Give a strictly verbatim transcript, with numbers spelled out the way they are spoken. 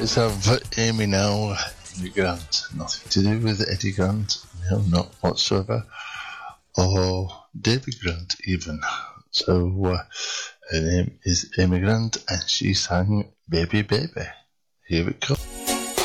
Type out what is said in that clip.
Let's have Amy now. Amy Grant. Nothing to do with Eddie Grant. No, not whatsoever. Or David Grant, even. So, uh, her name is Amy Grant, and she sang Baby Baby. Here it comes.